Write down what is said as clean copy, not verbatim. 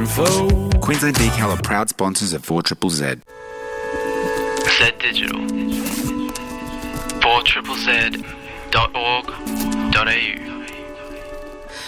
info. Queensland Decal are proud sponsors of 4ZZZ. Z Digital. 4ZZZ.org.au